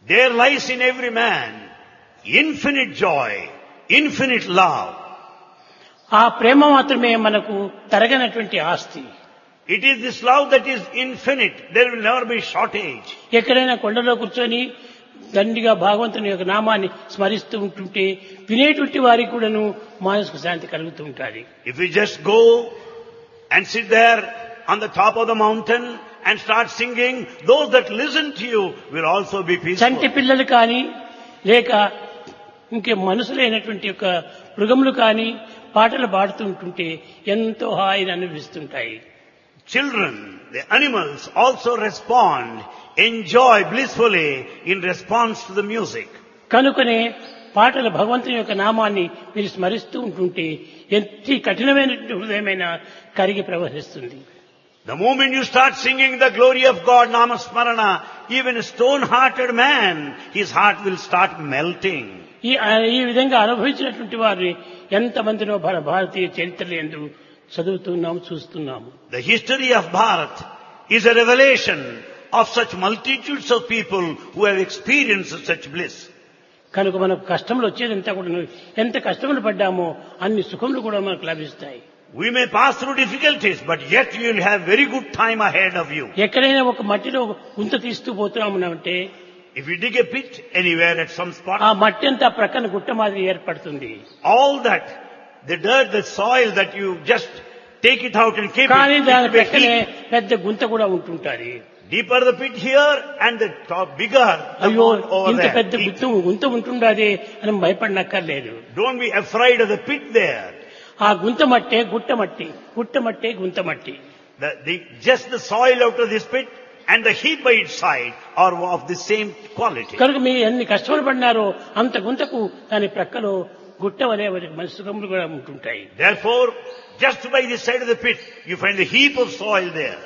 There lies in every man infinite joy, infinite love. ఆ ప్రేమ మాత్రమే మనకు తరగనటువంటి ఆస్తి. It is this love that is infinite. There will never be shortage. ఎక్కడైనా కొండలో కూర్చొని దండిగా భగవంతుని యొక్క నామాన్ని స్మరిస్తూ ఉంటుంటే వినేటువంటి వారికి కూడాను మానసిక శాంతి కలుగుతూ ఉంటుంది. If we just go and sit there on the top of the mountain and start singing, those that listen to you will also be peaceful. చంటి పిల్లలు కానీ లేక ఇంకే మనసులైనటువంటి యొక్క మృగములు కానీ పాటలు పాడుతూ ఉంటుంటే ఎంతో హాయిని అనుభవిస్తుంటాయి. Children, the animals also respond, enjoy blissfully in response to the music. కనుకనే పాటలు భగవంతుని యొక్క నామాన్ని మీరు స్మరిస్తూ ఉంటుంటే ఎంత కఠినమైనటువంటి హృదయమైన కరిగి ప్రవహిస్తుంది. The moment you start singing the glory of God, Nama Smarana, even a stone-hearted man, his heart will start melting. ఈ విధంగా అనుభవించినటువంటి వారిని ఎంతమందినో భారతీయ చరిత్రలు ఎందు చదువుతున్నాము, చూస్తున్నాము. The history of Bharat is a revelation of such multitudes of people who have experienced such bliss. కనుక మనకు కష్టములు వచ్చేదంతా కూడా ఎంత కష్టములు పడ్డామో అన్ని సుఖములు కూడా మనకు లభిస్తాయి. We may pass through difficulties, but yet you will have very good time ahead of you. ఎక్కడైనా ఒక మట్టిలో గుంత తీస్తూ పోతున్నామంటే If you dig a pit anywhere at some spot, ఆ మట్టి అంతా ప్రక్కన గుట్ట మాదిరి ఏర్పడుతుంది. all that, the dirt, the soil that you just take it out and keep కానీ it, దాని it will be ప్రక్కనే heap. పెద్ద గుంత కూడా ఉంటుంటుంది. Deeper the pit here and the top bigger the అయ్యో more over ఇంత there. పెద్ద గుంత ఉంటుండదే అని భయపడనక్కర్లేదు. Don't be afraid of the pit there. ఆ గుంత మట్టే గుట్ట మట్టి, గుట్ట మట్టే గుంత మట్టి. Just the soil out of this pit and the heap by its side are of the same quality. కనుక మీరు ఎన్ని కష్టపడి పడినారో అంత గుంతకు దాని ప్రక్కలో గుట్ట వలె మన సుఖములు కూడా ఉంటుంటాయి. Therefore, just by the side of the pit, you find the heap of soil there.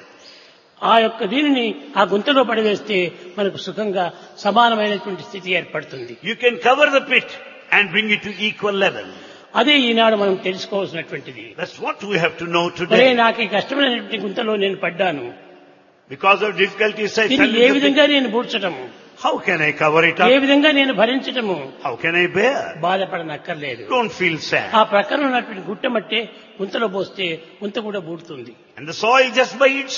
ఆ యొక్క దీనిని ఆ గుంతలో పడివేస్తే మనకు సుఖంగా సమానమైనటువంటి స్థితి ఏర్పడుతుంది. You can cover the pit and bring it to equal level. అదే ఈనాడు మనం తెలుసుకోవాల్సినటువంటిది. That's what we have to know అరే today. నాకు ఈ కష్టమైనటువంటి గుంతలో నేను పడ్డాను, Because of difficulties, I దీన్ని fell ఏ into the విధంగా pit. నేను పూడ్చటము, How can I cover it A up? విధంగా నేను భరించటము, How can I bear? బాధపడనక్కర్లేదు. Don't feel sad. ఆ ప్రక్కన ఉన్నటువంటి గుట్ట మట్టే గుంతలో పోస్తే గుంత కూడా బూడుతుంది. And the soil just by its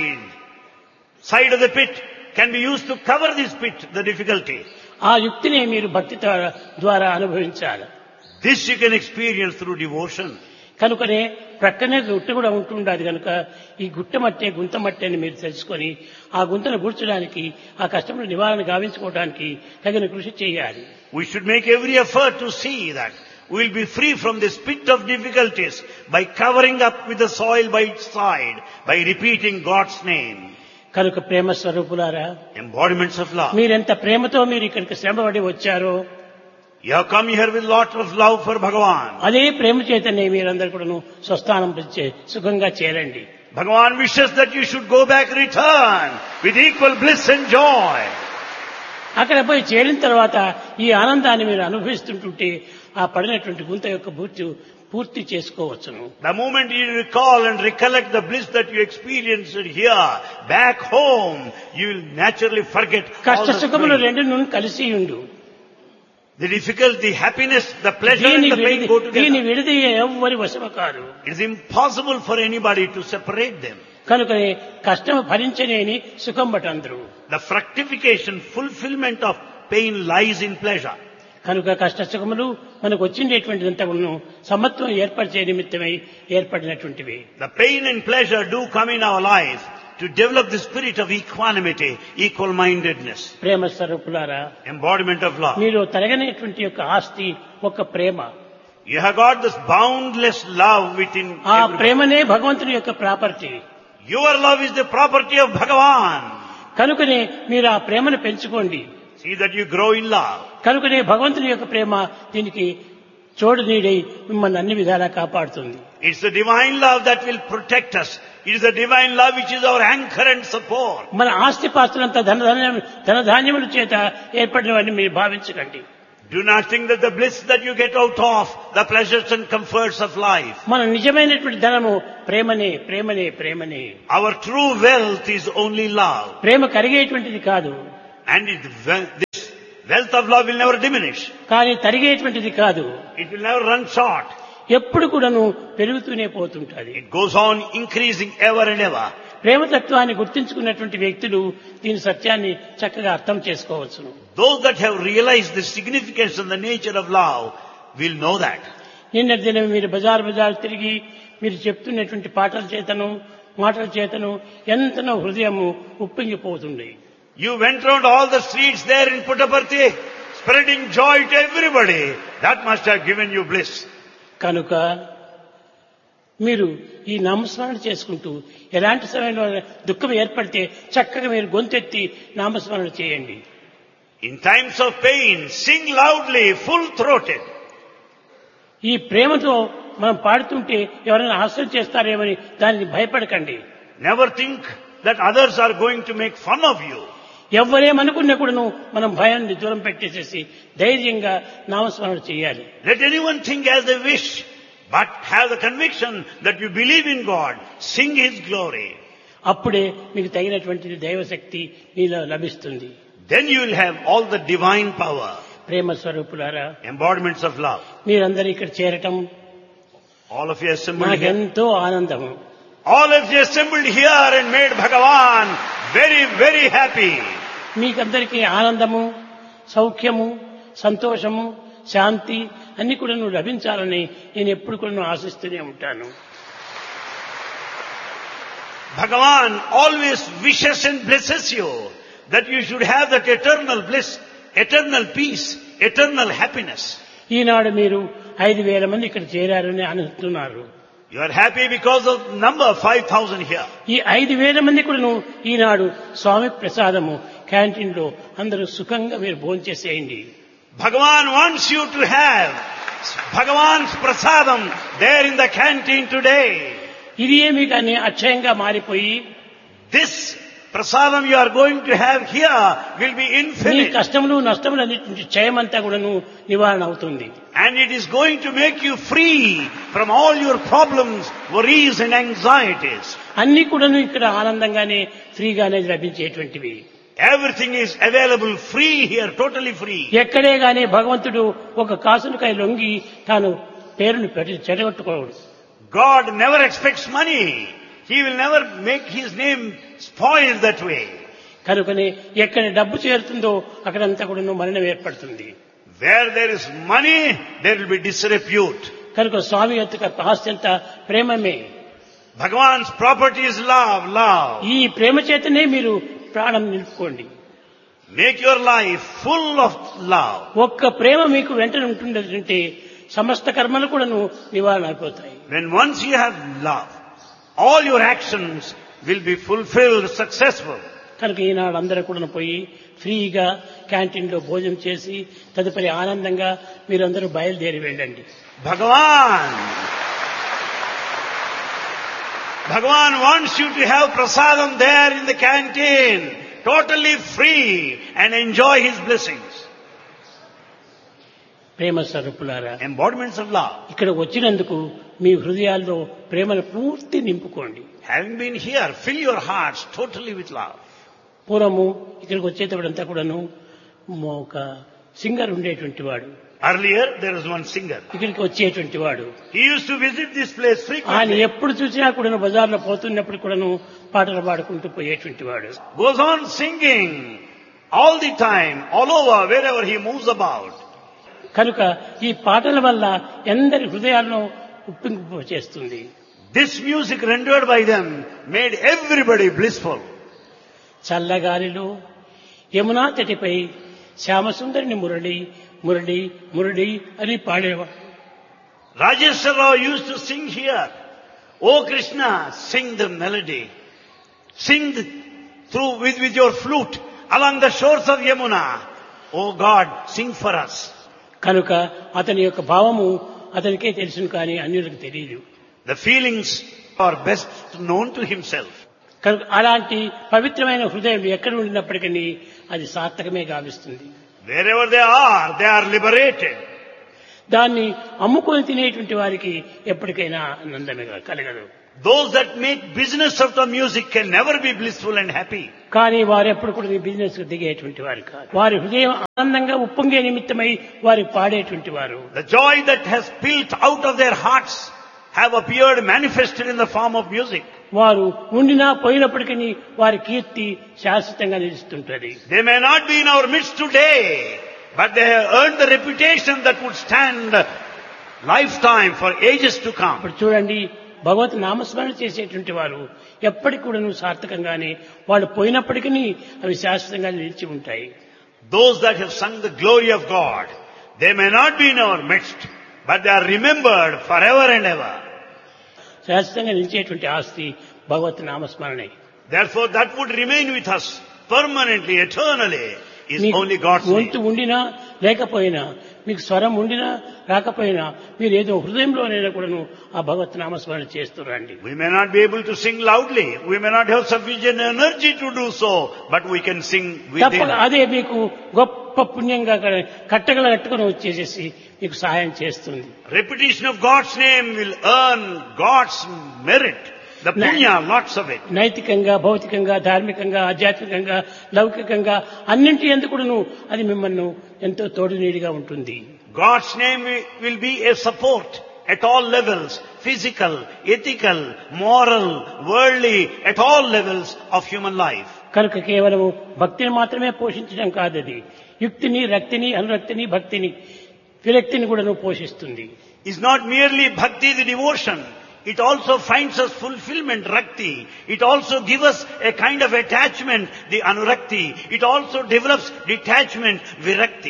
side of the pit can be used to cover this pit, the difficulty. ఆ యుక్తిని మీరు భక్తి ద్వారా అనుభవించాలి. This you can experience through devotion. కనుకనే ప్రక్కనే గుట్ట కూడా ఉంటుండదు కనుక ఈ గుట్ట మట్టే గుంత మట్టి అని మీరు తెలుసుకొని ఆ గుంతను గూర్చడానికి ఆ కష్టముల నివారణ గావించుకోవడానికి తగిన కృషి చేయాలి. We should make every effort to see that we will be free from this pit of difficulties by covering up with the soil by its side, by repeating God's name. కనుక ప్రేమ స్వరూపులారా, Embodiments of love. మీరెంత ప్రేమతో మీరు ఇక్కడికి శ్రమపడి వచ్చారో You have come here with lot of love for Bhagavan. అదే ప్రేమ చేతనే మీరందరూ కూడాను స్వస్థానం సుఖంగా చేరండి. Bhagavan wishes that you should go back, return with equal bliss and joy. అక్కడ పోయి చేరిన తర్వాత ఈ ఆనందాన్ని మీరు అనుభవిస్తుంటుంటే ఆ పడినటువంటి గుంత యొక్క పూర్తి చేసుకోవచ్చును. The moment you recall and recollect the bliss that you experienced here, back home, you will naturally forget all కష్ట the సుఖములు pain. రెండు కలిసి ఉండు. The difficulty, happiness, the pleasure and the pain go దీని together. విడిది ఎవ్వరి వశము కాదు. It is impossible for anybody to separate them. కనుకనే కష్టము భరించలేని సుఖం బటందరు. The fructification, fulfillment of pain lies in pleasure. కనుక కష్ట సుఖములు మనకు వచ్చిండేటువంటిదంతా సమత్వం ఏర్పరిచే నిమిత్తమై ఏర్పడినటువంటివి. The pain and pleasure do come in our life to develop the spirit of equanimity, equal-mindedness, ప్రేమ స్వరూపులారా, embodiment of love. మీరు తరగనేటువంటి యొక్క ఆస్తి ఒక ప్రేమ. You have got this boundless love within ఆ everybody. ప్రేమనే భగవంతుని యొక్క property. Your love is the property of Bhagavan. కనుకనే మీరు ఆ ప్రేమను పెంచుకోండి. See that you grow in love. కనుకనే భగవంతుని యొక్క ప్రేమ దీనికి చోడు నీడై మిమ్మల్ని అన్ని విధాలా కాపాడుతుంది. It's the divine love that will protect us. It is the divine love which is our anchor and support. మన ఆస్తి పాస్తులంతా ధనధాన్యముల చేత ఏర్పడినవన్నీ మీరు భావించకండి. Do not think that the bliss that you get out of the pleasures and comforts of life. మన నిజమైనటువంటి ధనము ప్రేమనే ప్రేమనే ప్రేమనే. Our true wealth is only love. ప్రేమ కరిగేటువంటిది కాదు. And this Wealth of love will never diminish. కానీ తరిగేటువంటిది కాదు. It will never run short. ఎప్పుడు కూడాను పెరుగుతూనే పోతుంటది. It goes on increasing ever and ever. ప్రేమతత్వాన్ని గుర్తించుకున్నటువంటి వ్యక్తులు దీని సత్యాన్ని చక్కగా అర్థం చేసుకోవచ్చును. Those that have realized the significance and the nature of love will know that. నిన్నటి దినం మీరు బజార్ తిరిగి మీరు చెప్తున్నటువంటి పాటల చేతను మాటల చేతను ఎంతనో హృదయము ఉప్పొంగిపోతుంది. You went round all the streets there in Puttaparthi, spreading joy to everybody. That must have given you bliss. కనుక మీరు ఈ నామస్మరణ చేసుకుంటూ ఎలాంటి సమయంలో దుఃఖం ఏర్పడితే చక్కగా మీరు గొంతెత్తి నామస్మరణ చేయండి. In times of pain, sing loudly, full-throated. ఈ ప్రేమతో మనం పాడుతుంటే ఎవరైనా హాస్యం చేస్తారేమని దానికి భయపడకండి. Never think that others are going to make fun of you. ఎవరేమనుకున్నా కూడాను మనం భయాన్ని దూరం పెట్టేసేసి ధైర్యంగా నామస్మరణ చేయాలి. Let anyone think as they wish, but have the conviction that you believe in God. Sing His glory. అప్పుడే మీకు తగినటువంటి దైవశక్తి మీలో లభిస్తుంది. Then you will have all the divine power. ప్రేమ స్వరూపులారా, Embodiments of love. మీరందరూ ఇక్కడ చేరటం All of you assembled here. నాకెంతో ఆనందము. All of you assembled here and made Bhagavan very, very happy. మీకందరికీ ఆనందము, సౌఖ్యము, సంతోషము, శాంతి అన్ని కూడా లభించాలని నేను ఎప్పుడు కూడా ఆశిస్తూనే ఉంటాను. Bhagavan always wishes and blesses you that you should have that eternal bliss, eternal peace, eternal happiness. ఈనాడు మీరు 5,000 మంది ఇక్కడ చేరారని అనుకుంటున్నారు. You are happy because of number 5,000 here. ఈ 5,000 మంది కూడా ఈనాడు స్వామి ప్రసాదము క్యాంటీన్ లో అందరూ సుఖంగా మీరు భోంచేసేయండి. Bhagavan wants you to have Bhagavan's prasadam there in the canteen today. ఇది ఏమి కానీ అక్షయంగా మారిపోయి This prasadam you are going to have here will be me infinite. కష్టములు నష్టములు అన్నిటి క్షయమంతా కూడాను నివారణ అవుతుంది. And it is going to make you free from all your problems, worries and anxieties. అన్ని కూడాను ఇక్కడ ఆనందంగానే ఫ్రీగానే లభించేటువంటివి. Everything is available free here, totally free. ఎక్కడే గానీ భగవంతుడు ఒక కాసునికై లొంగి తాను పేరును చెడగొట్టుకోడు. God never expects money. He will never make His name spoiled that way. కనుకనే ఎక్కడ డబ్బు చేరుతుందో అక్కడంతా కూడా మరణం ఏర్పడుతుంది. Where there is money, there will be disrepute. కనుక స్వామి యొక్క ఆస్తి అంతా ప్రేమమే. Bhagavan's property is love, love. ఈ ప్రేమ చేతనే మీరు ప్రాణం నిలుపుకోండి. Make your life full of love. ఒక్క ప్రేమ మీకు వెంటనే ఉంటుందంటే సమస్త కర్మలు కూడా నివారణ అయిపోతాయి. When once you have love, all your actions will be fulfilled, successful. కనుక ఈనాడు అందరూ కూడా పోయి ఫ్రీగా క్యాంటీన్ లో భోజనం చేసి తదుపరి ఆనందంగా మీరందరూ బయలుదేరి వెళ్ళండి. Bhagavan wants you to have prasadam there in the canteen, totally free, and enjoy His blessings. ప్రేమ స్వరూపులారా, Embodiments of love. ఇక్కడ వచ్చినందుకు మీ హృదయాల్లో ప్రేమను పూర్తి నింపుకోండి. Having been here, fill your hearts totally with love. పూర్వము ఇక్కడికి వచ్చేటప్పుడంతా కూడాను ఒక సింగర్ ఉండేటువంటి వాడు. Earlier, there was one singer. ఇక్కడికి వచ్చేటువంటి వాడు. He used to visit this place ఆయన frequently. ఎప్పుడు చూసినా కూడాను బజార్లో పోతున్నప్పుడు కూడాను పాటలు పాడుకుంటూ పోయేటువంటి వాడు. Goes on singing all the time, all over, wherever he moves about. కనుక ఈ పాటల వల్ల ఎందరి హృదయాలను ఉప్పింపు చేస్తుంది. This music rendered by them made everybody blissful. చల్లగాలిలో Yamuna తటిపై శ్యామసుందరిని Murali Murali Murali అని పాడేవాడు. Rajeshwar Rao used to sing here. Oh Krishna, sing the melody. Sing through with your flute along the shores of Yamuna. Oh God, sing for us. కనుక అతని యొక్క భావము అతనికే తెలుసును కానీ అన్యులకు తెలియదు. The feelings are best known to himself. కనుక అలాంటి పవిత్రమైన హృదయం ఎక్కడ ఉండినప్పటికీ అది సార్థకమే గావిస్తుంది. Wherever they are liberated. దాన్ని అమ్ముకొని తినేటువంటి వారికి ఎప్పటికైనా ఆనందమే కలగదు. Those that make business out of music can never be blissful and happy. కానీ వారు ఎప్పుడు కూడా ఈ బిజినెస్ కు దిగేటువంటి వారు కాదు. వారి హృదయం ఆనందంగా ఉప్పొంగే నిమిత్తమై వారు పాడేటువంటి వారు. The joy that has spilt out of their hearts have appeared manifested in the form of music. వారు ఉండినా పోయినప్పటికీ వారి కీర్తి శాశ్వతంగా నిలుస్తుంటది. They may not be in our midst today, but they have earned the reputation that would stand lifetime for ages to come. ఇప్పుడు చూడండి, భగవత్ నామస్మరణ చేసేటువంటి వారు ఎప్పటికి కూడా సార్థకంగానే వాళ్ళు పోయినప్పటికీ అవి శాశ్వతంగా నిలిచి ఉంటాయి. Those that have sung the glory of God, they may not be in our midst, but they are remembered forever and ever. శాశ్వతంగా నిలిచేటువంటి ఆస్తి భగవత్ నామస్మరణే. Therefore, that would remain with us permanently, eternally, is only God's name. గొంతు ఉండినా లేకపోయినా, మీకు స్వరం ఉండినా రాకపోయినా, మీరు ఏదో హృదయంలోనైనా కూడాను ఆ భగవత్ నామస్మరణ చేస్తురండి. We may not be able to sing loudly, we may not have sufficient energy to do so, but we can sing within. అదే మీకు గొప్ప పుణ్యంగా కట్టగల కట్టుకుని వచ్చేసేసి మీకు సహాయం చేస్తుంది. Repetition of God's name will earn God's merit. The punya, lots of it. నైతికంగా, భౌతికంగా, ధార్మికంగా, ఆధ్యాత్మికంగా, లౌకికంగా అన్నింటి ఎందుకును అది మిమ్మల్ని ఎంతో తోడునీడిగా ఉంటుంది. God's name will be a support at all levels, physical, ethical, moral, worldly, at all levels of human life. కనుక కేవలము భక్తిని మాత్రమే పోషించడం కాదది, యుక్తిని, రక్తిని, అనురక్తిని, భక్తిని, విరక్తిని కూడా పోషిస్తుంది. It's not merely bhakti, the devotion. It also finds us fulfillment, rakti. It also gives us a kind of attachment, the anurakti. It also develops detachment, virakti.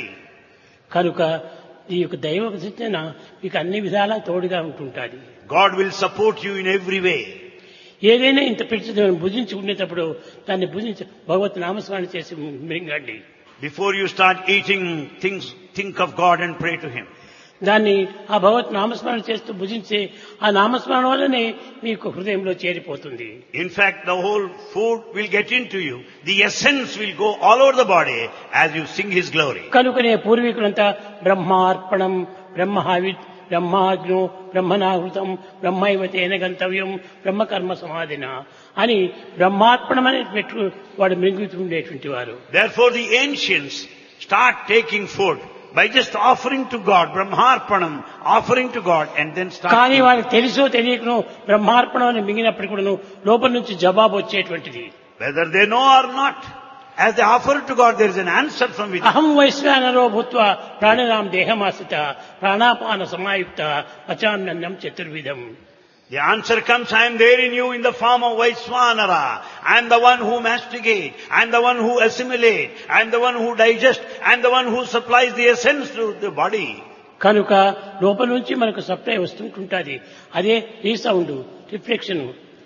కనుక ఈ యొక్క దైవ చింతన మీకు అన్ని విధాలా తోడుగా ఉంటుంటుంది. God will support you in every way. ఏదైనా ఇంత పిలిచి భుజించి ఉండేటప్పుడు దాన్ని భుజించి భగవత్ నామస్మరణ చేసి మింగండి. Before you start eating things, think of God and pray to Him. దాన్ని ఆ భగవత్ నామస్మరణ చేస్తూ భుజించే ఆ నామస్మరణ వల్లనే మీకు హృదయంలో చేరిపోతుంది. In fact, the whole food will get into you. The essence will go all over the body as you sing His glory. కనుకనే పూర్వీకులంతా బ్రహ్మార్పణం, బ్రహ్మహావిత్, బ్రహ్మాగ్నో, బ్రహ్మనాహృతం, బ్రహ్మైవతేన గంతవ్యం, బ్రహ్మకర్మ సమాధిన అని బ్రహ్మార్పణం అని పెట్టు వాడు మింగుతుండేటువంటి వారు. Therefore the ancients start taking food by just offering to God, brahmarpanam, offering to God, and then start. కానీ వాళ్ళకి తెలుసో తెలియకనో బ్రహ్మార్పణం అని మింగినప్పటికీ కూడా లోపల నుంచి జవాబు వచ్చేటువంటిది. Whether they know or not, as they offer to God, there is an answer from within. అహం వైశ్వానరో భూత్వా ప్రాణినాం దేహమాశ్రిత ప్రాణాపాన సమాయుక్త పచామ్యన్నం చతుర్విధం. The answer comes, I am there in you in the form of Vaiswanara. I am the one who masticate. I am the one who assimilate. I am the one who digest. I am the one who supplies the essence to the body. కనుక లోపల నుంచి మనకు supply వస్తుంటుంటుంది. అదే resound, reflection,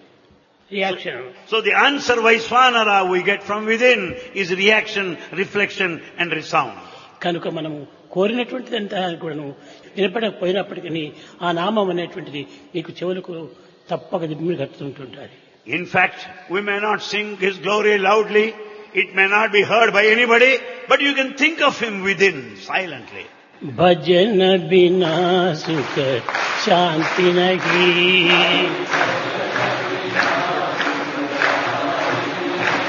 reaction. So the answer Vaiswanara we get from within is reaction, reflection and resound. కనుక మనము కోరినటువంటిదంతా కూడాను వినపడకపోయినప్పటికీ ఆ నామం అనేటువంటిది మీకు చెవులకు తప్పక దిమ్మిడి కట్టుతుంటుంటారు. In fact, we may not sing His glory loudly, it may not be heard by anybody, but you can think of Him within, silently. భజన బినా సుఖ శాంతి నహీ.